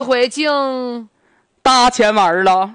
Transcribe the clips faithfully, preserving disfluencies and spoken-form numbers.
回净大钱玩了。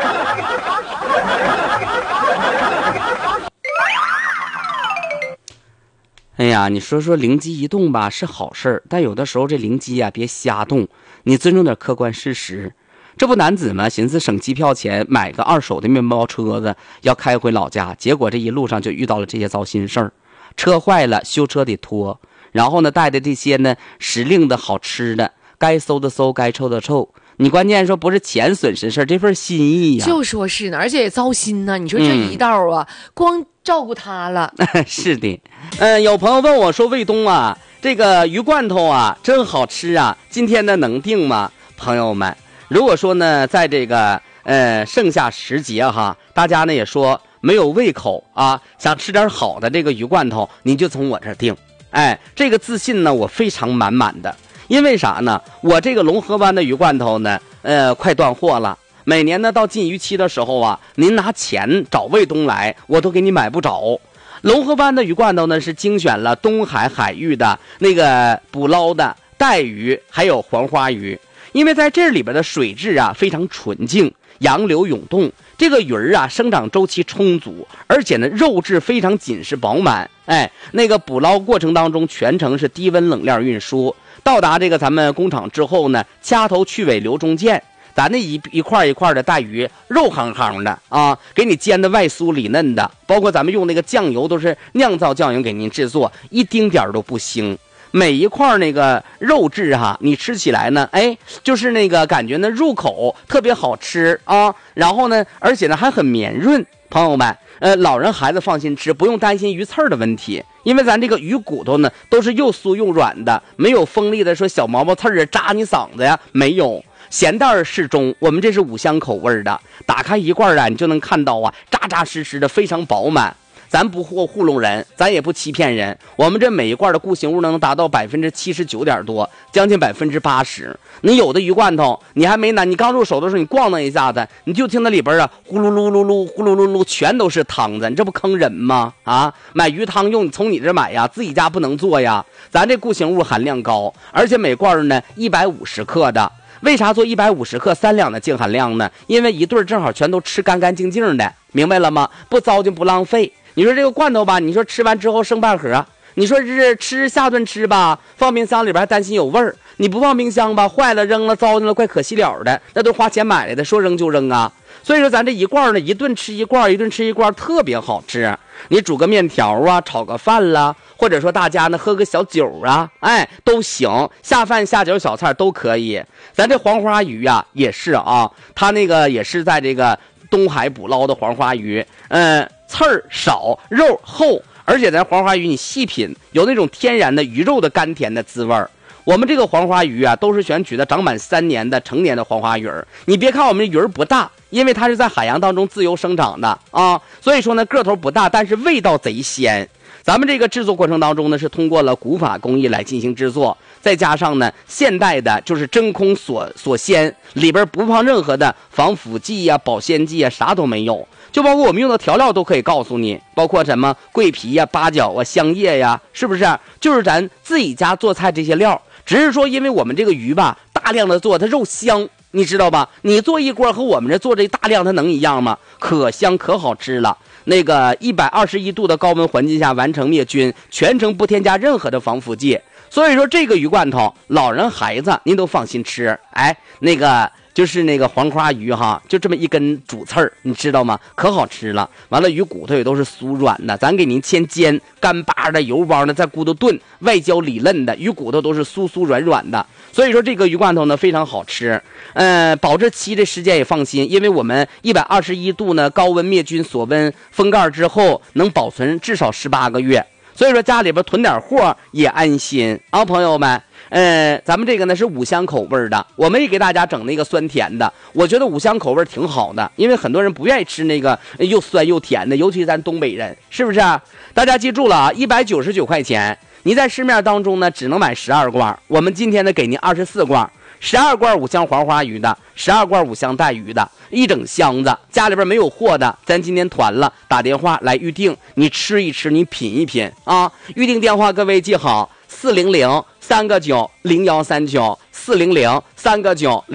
哎呀，你说说灵机一动吧是好事儿，但有的时候这灵机啊别瞎动，你尊重点客观事实。这不男子嘛，寻思省机票钱买个二手的面包车子要开回老家，结果这一路上就遇到了这些糟心事儿。车坏了修车得拖，然后呢带的这些呢时令的好吃的，该馊的馊，该臭的臭。你关键说不是钱损失事儿，这份心意呀、啊， 就说是呢，而且也糟心呢。你说这一道啊，嗯、光照顾他了。 是的，嗯、呃，有朋友问我说，卫东啊，这个鱼罐头啊真好吃啊，今天呢能定吗？朋友们，如果说呢，在这个呃盛夏时节哈，大家呢也说没有胃口啊，想吃点好的这个鱼罐头，你就从我这儿订。哎，这个自信呢，我非常满满的。因为啥呢？我这个龙河湾的鱼罐头呢，呃，快断货了。每年呢，到禁渔期的时候啊，您拿钱找卫东来，我都给你买不着。龙河湾的鱼罐头呢，是精选了东海海域的那个捕捞的带鱼，还有黄花鱼。因为在这里边的水质啊非常纯净，洋流涌动，这个鱼儿啊生长周期充足，而且呢肉质非常紧实饱满。哎，那个捕捞过程当中全程是低温冷链运输。到达这个咱们工厂之后呢，掐头去尾留中间，咱那一一块一块的带鱼肉夯夯的啊，给你煎的外酥里嫩的，包括咱们用那个酱油都是酿造酱油给您制作，一丁点都不腥。每一块那个肉质哈、啊，你吃起来呢，哎，就是那个感觉呢入口特别好吃啊，然后呢，而且呢还很绵润。朋友们，呃，老人孩子放心吃，不用担心鱼刺儿的问题，因为咱这个鱼骨头呢都是又酥又软的，没有锋利的说小毛毛刺儿啊扎你嗓子呀，没有。咸淡适中，我们这是五香口味的，打开一罐啊，你就能看到啊，扎扎实实的，非常饱满。咱不糊糊弄人，咱也不欺骗人，我们这每一罐的固形物能达到百分之七十九点多，将近百分之八十。你有的鱼罐头，你还没拿，你刚入手的时候，你逛荡一下子，你就听那里边啊，呼噜噜噜噜，呼噜噜噜，全都是汤子，你这不坑人吗？啊，买鱼汤用，从你这买呀，自己家不能做呀。咱这固形物含量高，而且每罐呢一百五十克的。为啥做一百五十克三两的净含量呢？因为一对正好全都吃干干净净的，明白了吗？不糟践不浪费。你说这个罐头吧，你说吃完之后剩半盒，你说是吃下顿吃吧，放冰箱里边还担心有味儿，你不放冰箱吧，坏了扔了糟践了，怪可惜了的，那都花钱买来的，说扔就扔啊。所以说咱这一罐呢，一顿吃一罐，一顿吃一罐，特别好吃。你煮个面条啊，炒个饭啦，或者说大家呢喝个小酒啊，哎都行，下饭下酒小菜都可以。咱这黄花鱼呀、啊、也是啊，它那个也是在这个东海捕捞的黄花鱼，嗯，刺儿少，肉厚，而且咱黄花鱼你细品，有那种天然的鱼肉的甘甜的滋味儿。我们这个黄花鱼啊，都是选取的长满三年的成年的黄花鱼儿。你别看我们鱼儿不大，因为它是在海洋当中自由生长的啊，所以说呢个头不大，但是味道贼鲜。咱们这个制作过程当中呢，是通过了古法工艺来进行制作，再加上呢现代的就是真空锁锁鲜，里边不放任何的防腐剂呀、啊、保鲜剂啊，啥都没有。就包括我们用的调料都可以告诉你，包括什么桂皮呀、八角啊、香叶呀，是不是？就是咱自己家做菜这些料。只是说因为我们这个鱼吧大量的做，它肉香，你知道吧？你做一锅和我们这做这大量它能一样吗？可香可好吃了。那个一百二十一度的高温环境下完成灭菌，全程不添加任何的防腐剂。所以说这个鱼罐头老人孩子您都放心吃。哎，那个就是那个黄花鱼哈，就这么一根主刺儿，你知道吗？可好吃了。完了鱼骨头也都是酥软的，咱给您先煎，干巴的油包的在骨头炖，外焦里嫩的，鱼骨头都是酥酥软软的。所以说这个鱼罐头呢非常好吃，呃，保质期的时间也放心，因为我们一百二十一度呢高温灭菌锁温封盖之后能保存至少十八个月。所以说家里边囤点货也安心啊，朋友们。呃，咱们这个呢是五香口味的，我们也给大家整那个酸甜的。我觉得五香口味挺好的，因为很多人不愿意吃那个又酸又甜的，尤其是咱东北人，是不是？大家记住了啊，一百九十九块钱，你在市面当中呢只能买十二罐，我们今天呢给您二十四罐，十二罐五香黄花鱼的，十二罐五香带鱼的，一整箱子。家里边没有货的，咱今天团了，打电话来预定，你吃一吃，你品一品啊。预定电话各位记好，四零零三个九零幺三九。 四零零三个九。